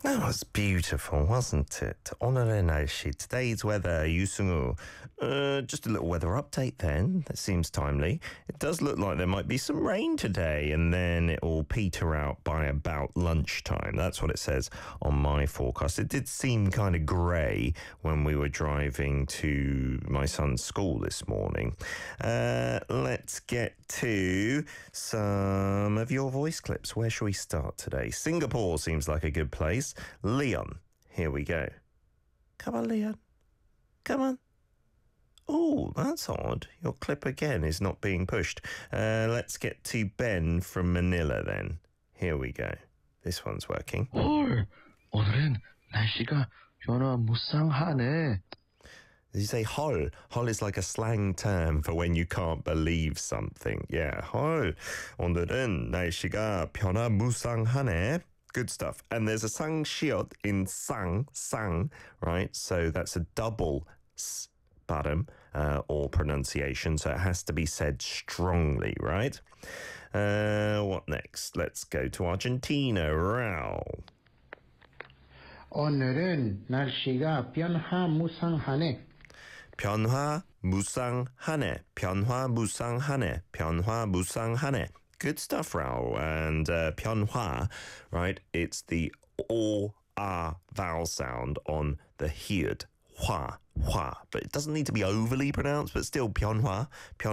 That was beautiful, wasn't it? 오늘의 날씨, today's weather, 유승우. Just a little weather update then. That seems timely. It does look like there might be some rain today, and then it will peter out by about lunchtime. That's what it says on my forecast. It did seem kind of grey when we were driving to my son's school this morning. Let's get to some of your voice clips. Where shall we start today? Singapore seems like a good place. Leon, here we go. Come on, Leon. Come on. Oh, that's odd. Your clip again is not being pushed. Let's get to Ben from Manila then. Here we go. This one's working. 헐, 오늘은 날씨가 변화무쌍하네. Did you say hol? Hol is like a slang term for when you can't believe something. Yeah, hol. 오늘은 날씨가 변화무쌍하네. Good stuff. And there's a sang shiot in sang, right? So that's a double s bottom or pronunciation. So it has to be said strongly, right? What next? Let's go to Argentina. Raul. 오늘은 날씨가 변화무쌍하네. 변화무쌍하네. 변화무쌍하네. 변화무쌍하네. Good stuff, Raul. And 변화, right? It's the vowel sound on the heard. Hua. But it doesn't need to be overly pronounced, but still 변화,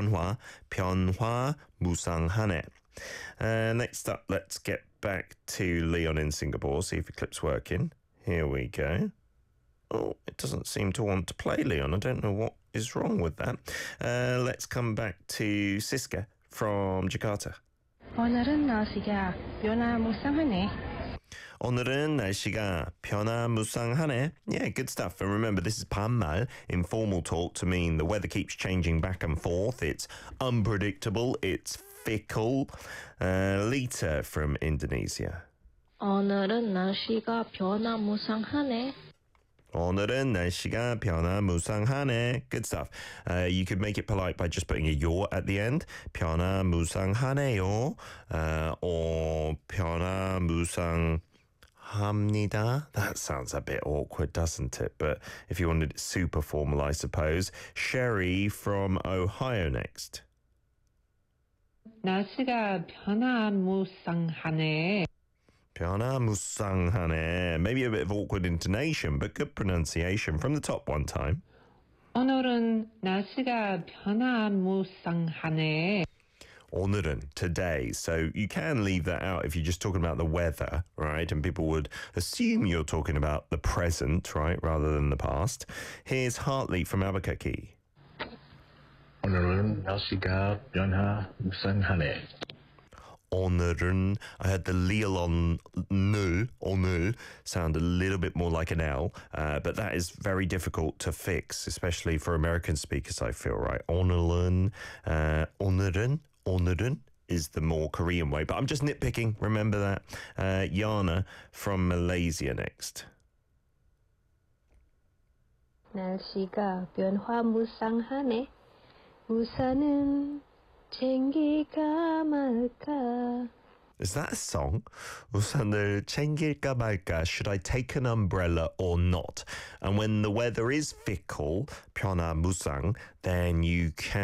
무쌍하네. Next up, let's get back to Leon in Singapore, see if the clip's working. Here we go. Oh, it doesn't seem to want to play, Leon. I don't know what is wrong with that. Let's come back to Siska from Jakarta. 오늘은 날씨가 변화무쌍하네. 오늘은 날씨가 변화무쌍하네. Yeah, good stuff. And remember, this is 반말, informal talk, to mean the weather keeps changing back and forth. It's unpredictable. It's fickle. Lita from Indonesia. 오늘은 날씨가 변화무쌍하네. 오늘은 날씨가 변화무쌍하네. Good stuff. You could make it polite by just putting a 요 at the end. 변화무쌍하네요. Or 변화무쌍합니다. That sounds a bit awkward, doesn't it? But if you wanted it super formal, I suppose. Sherry from Ohio next. 날씨가 변화무쌍하네. 변화무쌍하네. Maybe a bit of awkward intonation, but good pronunciation. From the top one time. 오늘은 날씨가 변화무쌍하네. 오늘은, today. So you can leave that out if you're just talking about the weather, right? And people would assume you're talking about the present, right? Rather than the past. Here's Hartley from Albuquerque. 오늘은 날씨가 변화무쌍하네. 오늘은, I heard the Lil on 늘, 오늘, sound a little bit more like an L, but that is very difficult to fix, especially for American speakers, I feel, right? 오늘은 is the more Korean way, but I'm just nitpicking, remember that. Yana from Malaysia next. 날씨가 변화무쌍하네. 우산은 챙길까 말까. Is that a song? 우산을 챙길까 말까? Should I take an umbrella or not? And when the weather is fickle, 변화무쌍, then you can